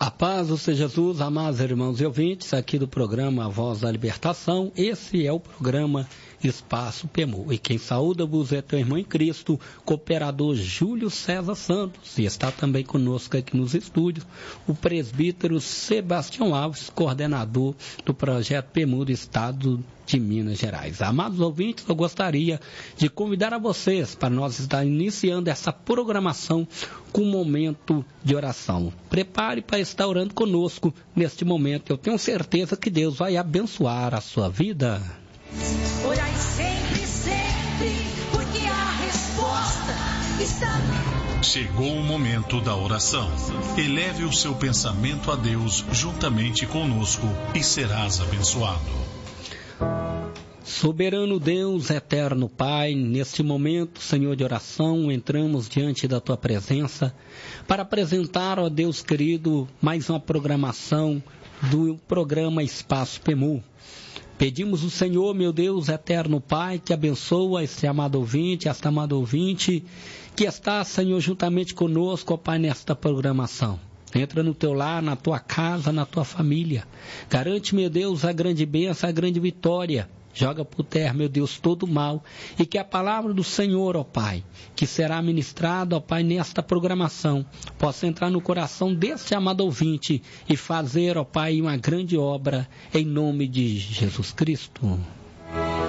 A paz do Senhor Jesus, amados irmãos e ouvintes, aqui do programa Voz da Libertação, esse é o programa Espaço PEMU. E quem saúda-vos é teu irmão em Cristo, cooperador Júlio César Santos. E está também conosco aqui nos estúdios o presbítero Sebastião Alves, coordenador do projeto PEMU do Estado de Minas Gerais. Amados ouvintes, eu gostaria de convidar a vocês para nós estar iniciando essa programação com um momento de oração. Prepare para estar orando conosco neste momento. Eu tenho certeza que Deus vai abençoar a sua vida. Orai sempre, sempre, porque a resposta está. Chegou o momento da oração. Eleve o seu pensamento a Deus juntamente conosco e serás abençoado. Soberano Deus, eterno Pai, neste momento, Senhor de oração, entramos diante da Tua presença para apresentar, ó Deus querido, mais uma programação do programa Espaço PEMU. Pedimos o Senhor, meu Deus, eterno Pai, que abençoa este amado ouvinte, esta amada ouvinte, que está, Senhor, juntamente conosco, ó Pai, nesta programação. Entra no teu lar, na tua casa, na tua família. Garante, meu Deus, a grande bênção, a grande vitória. Joga por terra, meu Deus, todo o mal. E que a palavra do Senhor, ó Pai, que será ministrada, ó Pai, nesta programação, possa entrar no coração deste amado ouvinte e fazer, ó Pai, uma grande obra em nome de Jesus Cristo.